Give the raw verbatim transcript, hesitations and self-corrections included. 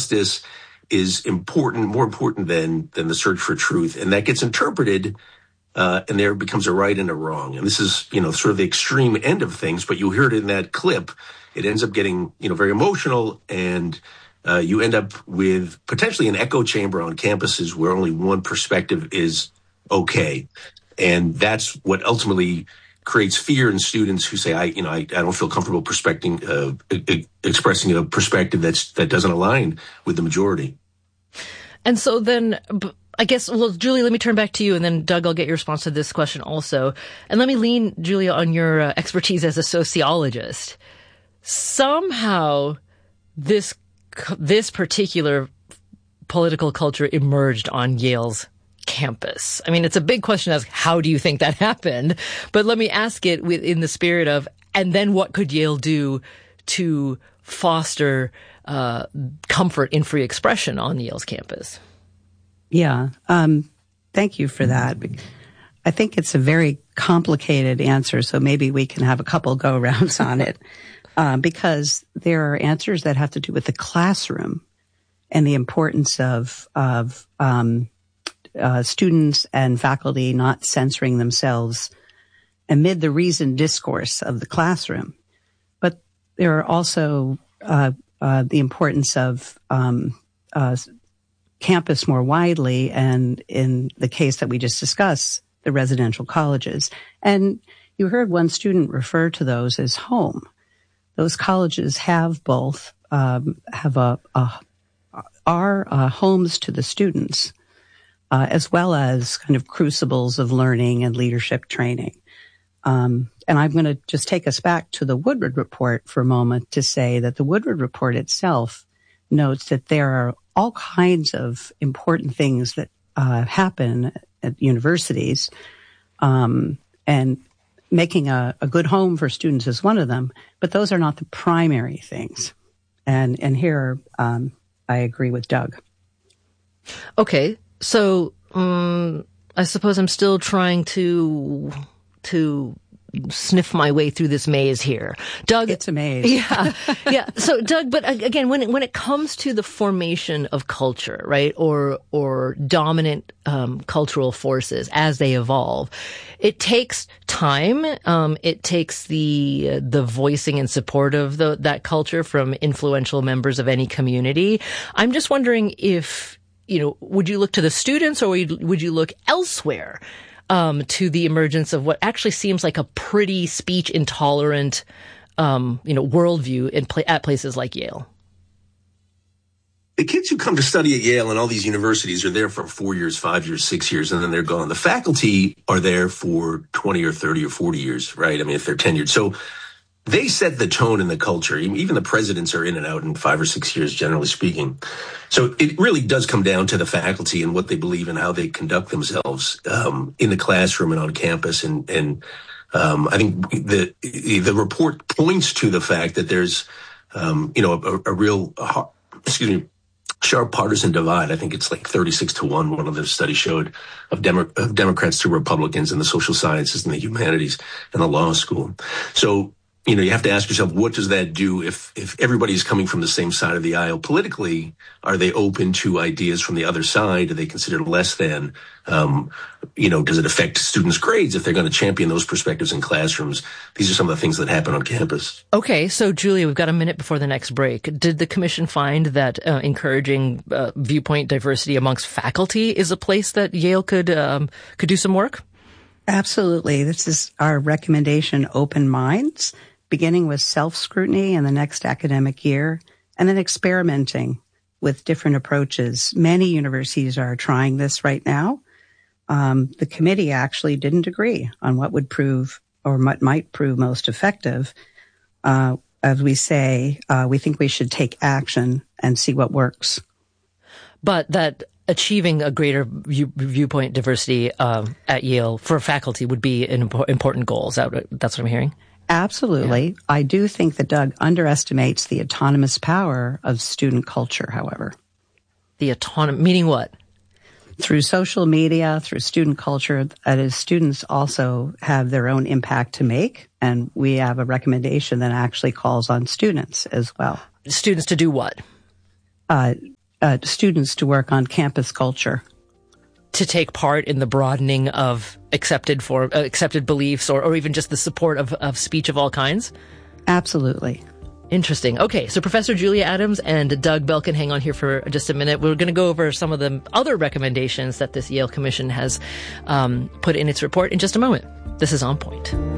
justice is important, more important than than the search for truth. And that gets interpreted, uh, and there becomes a right and a wrong. And this is, you know, sort of the extreme end of things, but you hear it in that clip. It ends up getting, you know, very emotional, and uh, you end up with potentially an echo chamber on campuses where only one perspective is okay. And that's what ultimately creates fear in students who say, I, you know, I, I don't feel comfortable perspecting, uh, e- expressing a perspective that's, that doesn't align with the majority. And so then, I guess, well, Julia, let me turn back to you, and then Doug, I'll get your response to this question also. And let me lean, Julia, on your uh, expertise as a sociologist. Somehow, this, this particular political culture emerged on Yale's campus. I mean, it's a big question as how do you think that happened? But let me ask it with, in the spirit of, and then what could Yale do to foster uh, comfort in free expression on Yale's campus? Yeah, um, thank you for that. I think it's a very complicated answer, so maybe we can have a couple go-rounds on it, uh, because there are answers that have to do with the classroom and the importance of, of um Uh, students and faculty not censoring themselves amid the reasoned discourse of the classroom. But there are also uh, uh, the importance of um, uh, campus more widely, and in the case that we just discussed, the residential colleges. And you heard one student refer to those as home. Those colleges have both, um, have a, a are uh, homes to the students, Uh, as well as kind of crucibles of learning and leadership training. Um, and I'm going to just take us back to the Woodward Report for a moment to say that the Woodward Report itself notes that there are all kinds of important things that uh, happen at universities, um, and making a, a good home for students is one of them, but those are not the primary things. And, and here um, I agree with Doug. Okay. So, um, I suppose I'm still trying to, to sniff my way through this maze here. Doug. It's a maze. Yeah. Yeah. So, Doug, but again, when it, when it comes to the formation of culture, right, or, or dominant, um, cultural forces as they evolve, it takes time. Um, it takes the, uh, the voicing and support of the, that culture from influential members of any community. I'm just wondering if, you know, would you look to the students, or would you, would you look elsewhere, um, to the emergence of what actually seems like a pretty speech intolerant, um, you know, worldview in pla- at places like Yale? The kids who come to study at Yale and all these universities are there for four years, five years, six years, and then they're gone. The faculty are there for twenty or thirty or forty years, right? I mean, if they're tenured. So they set the tone in the culture. Even the presidents are in and out in five or six years, generally speaking. So it really does come down to the faculty and what they believe and how they conduct themselves um, in the classroom and on campus. And, and um, I think the the report points to the fact that there's, um, you know, a, a real, uh, excuse me, sharp partisan divide. I think it's like thirty-six to one. One of the studies showed of, Demo- of Democrats to Republicans in the social sciences and the humanities and the law school. So, you know, you have to ask yourself, what does that do if, if everybody's coming from the same side of the aisle politically? Are they open to ideas from the other side? Do they consider less than? Um, you know, does it affect students' grades if they're going to champion those perspectives in classrooms? These are some of the things that happen on campus. Okay, so Julia, we've got a minute before the next break. Did the commission find that uh, encouraging uh, viewpoint diversity amongst faculty is a place that Yale could um, could do some work? Absolutely. This is our recommendation: open minds, beginning with self-scrutiny in the next academic year, and then experimenting with different approaches. Many universities are trying this right now. Um, the committee actually didn't agree on what would prove or what might prove most effective. Uh, as we say, uh, we think we should take action and see what works. But that achieving a greater view, viewpoint diversity um, at Yale for faculty would be an impo- important goal. Is that what, that's what I'm hearing? Absolutely. Yeah. I do think that Doug underestimates the autonomous power of student culture, however. The autonomous, meaning what? Through social media, through student culture, that is, students also have their own impact to make, and we have a recommendation that actually calls on students as well. Students to do what? Uh, uh, students to work on campus culture. To take part in the broadening of accepted for uh, accepted beliefs, or, or even just the support of, of speech of all kinds? Absolutely. Interesting. Okay, so Professor Julia Adams and Doug Belkin, hang on here for just a minute. We're going to go over some of the other recommendations that this Yale Commission has um, put in its report in just a moment. This is On Point.